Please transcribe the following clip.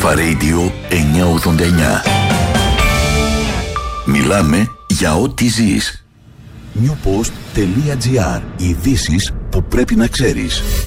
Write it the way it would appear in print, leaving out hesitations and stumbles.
Αλφα Radio 989. Μιλάμε για ό,τι ζεις. Newpost.gr. Ειδήσεις που πρέπει να ξέρεις.